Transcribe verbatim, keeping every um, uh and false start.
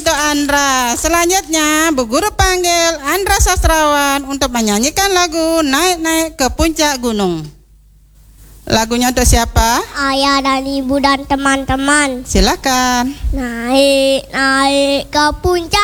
untuk Andra. Selanjutnya Bu Guru panggil Andra Sastrawan untuk menyanyikan lagu Naik-Naik ke Puncak Gunung. Lagunya untuk siapa? Ayah dan ibu dan teman-teman. Silakan. Naik, naik ke puncak